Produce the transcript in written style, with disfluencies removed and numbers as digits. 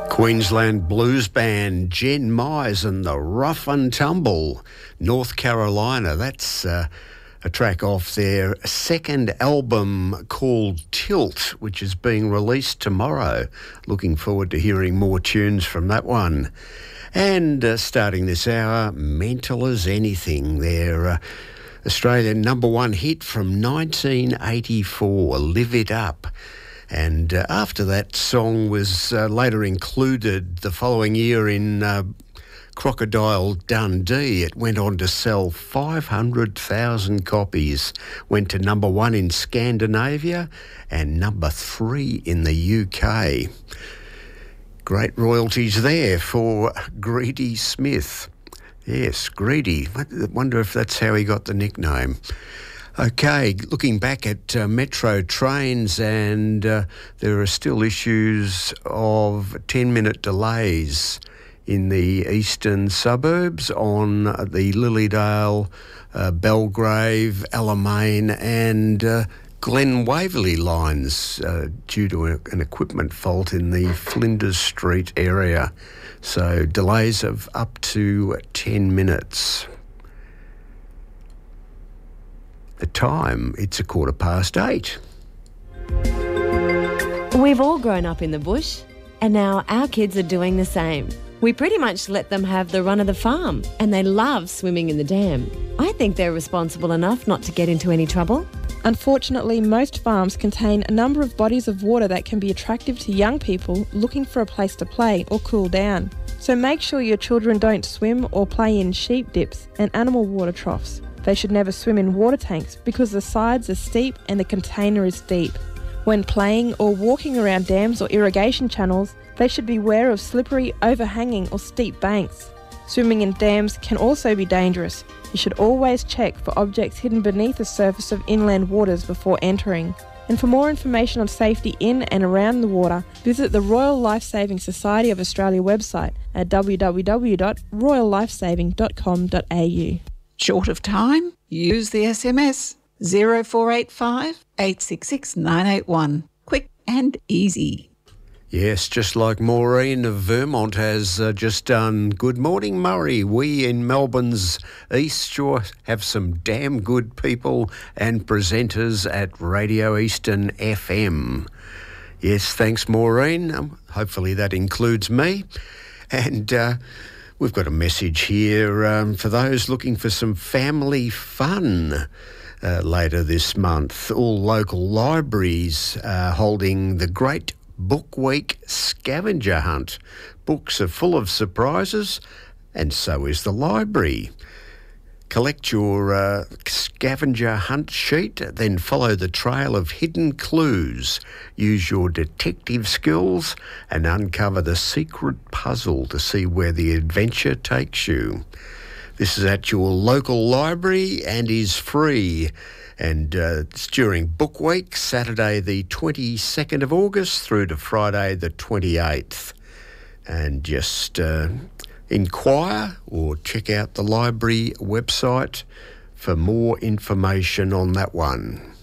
Queensland blues band Jen Mize and the Rough and Tumble, North Carolina. That's a track off their second album called Tilt, which is being released tomorrow. Looking forward to hearing more tunes from that one. And starting this hour, Mental as Anything, their Australian number one hit from 1984, Live It Up. And after that song was later included the following year in Crocodile Dundee, it went on to sell 500,000 copies, went to number one in Scandinavia and number 3 in the UK. Great royalties there for Greedy Smith. Yes, Greedy. I wonder if that's how he got the nickname. Okay, looking back at metro trains, and there are still issues of 10-minute delays in the eastern suburbs on the Lilydale, Belgrave, Alamein and Glen Waverley lines due to an equipment fault in the Flinders Street area. So delays of up to 10 minutes. The time, it's 8:15. We've all grown up in the bush, and now our kids are doing the same. We pretty much let them have the run of the farm, and they love swimming in the dam. I think they're responsible enough not to get into any trouble. Unfortunately, most farms contain a number of bodies of water that can be attractive to young people looking for a place to play or cool down. So make sure your children don't swim or play in sheep dips and animal water troughs. They should never swim in water tanks because the sides are steep and the container is deep. When playing or walking around dams or irrigation channels, they should beware of slippery, overhanging or steep banks. Swimming in dams can also be dangerous. You should always check for objects hidden beneath the surface of inland waters before entering. And for more information on safety in and around the water, visit the Royal Lifesaving Society of Australia website at www.royallifesaving.com.au. Short of time? Use the SMS 0485 866 981. Quick and easy. Yes, just like Maureen of Vermont has just done. Good morning, Murray. We in Melbourne's East Shore have some damn good people and presenters at Radio Eastern FM. Yes, thanks, Maureen. Hopefully that includes me. And we've got a message here for those looking for some family fun later this month. All local libraries are holding the Great Book Week Scavenger Hunt. Books are full of surprises, and so is the library. Collect your scavenger hunt sheet, then follow the trail of hidden clues. Use your detective skills and uncover the secret puzzle to see where the adventure takes you. This is at your local library and is free. And it's during Book Week, Saturday the 22nd of August through to Friday the 28th. And just inquire or check out the library website for more information on that one.